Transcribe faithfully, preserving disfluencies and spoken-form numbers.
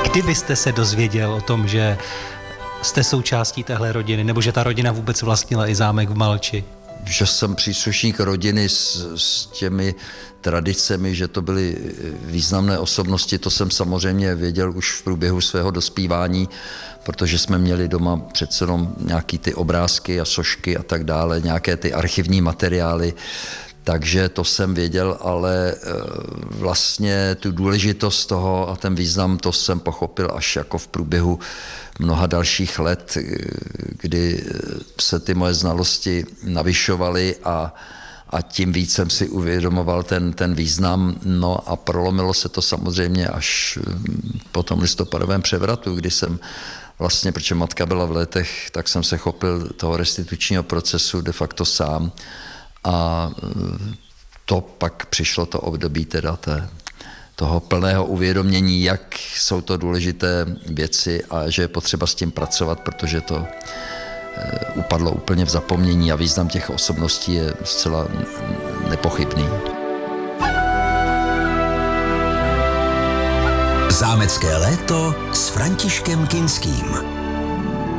Kdy byste se dozvěděl o tom, že jste součástí téhle rodiny, nebo že ta rodina vůbec vlastnila i zámek v Malči? Že jsem příslušník rodiny s, s těmi tradicemi, že to byly významné osobnosti, to jsem samozřejmě věděl už v průběhu svého dospívání, protože jsme měli doma přece jenom nějaký ty obrázky a sošky a tak dále, nějaké ty archivní materiály, takže to jsem věděl, ale vlastně tu důležitost toho a ten význam, to jsem pochopil až jako v průběhu mnoha dalších let, kdy se ty moje znalosti navyšovaly a, a tím víc jsem si uvědomoval ten, ten význam. No a prolomilo se to samozřejmě až po tom listopadovém převratu, kdy jsem vlastně, protože matka byla v Letech, tak jsem se chopil toho restitučního procesu de facto sám. A to pak přišlo to období teda té, toho plného uvědomění, jak jsou to důležité věci a že je potřeba s tím pracovat, protože to upadlo úplně v zapomnění a význam těch osobností je zcela nepochybný. Zámecké léto s Františkem Kinským.